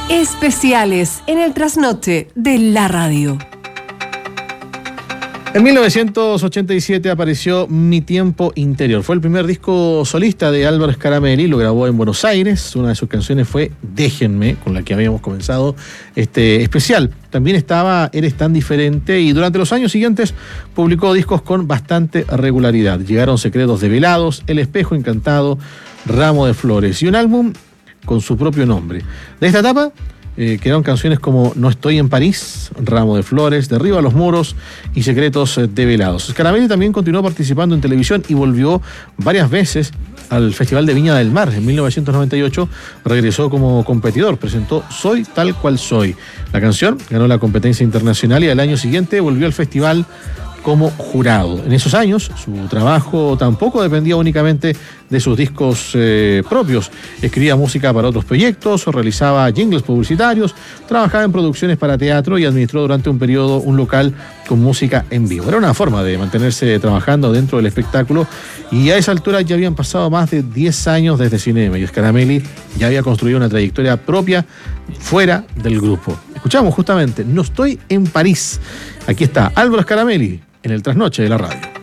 Especiales en el trasnoche de la radio. En 1987 apareció Mi Tiempo Interior. Fue el primer disco solista de Álvaro Scaramelli, lo grabó en Buenos Aires. Una de sus canciones fue Déjenme, con la que habíamos comenzado este especial. También estaba Eres tan diferente y durante los años siguientes publicó discos con bastante regularidad. Llegaron Secretos Develados, El Espejo Encantado, Ramo de Flores y un álbum con su propio nombre. De esta etapa quedaron canciones como No estoy en París, Ramo de Flores, Derriba los muros y Secretos Develados. Scaramelli también continuó participando en televisión y volvió varias veces al Festival de Viña del Mar. En 1998 regresó como competidor, presentó Soy tal cual soy. La canción ganó la competencia internacional y al año siguiente volvió al festival como jurado. En esos años, su trabajo tampoco dependía únicamente de sus discos propios. Escribía música para otros proyectos, realizaba jingles publicitarios, trabajaba en producciones para teatro y administró durante un periodo un local con música en vivo. Era una forma de mantenerse trabajando dentro del espectáculo y a esa altura ya habían pasado más de 10 años desde Cinema y Scaramelli ya había construido una trayectoria propia fuera del grupo. Escuchamos justamente No estoy en París. Aquí está Álvaro Scaramelli en el trasnoche de la radio.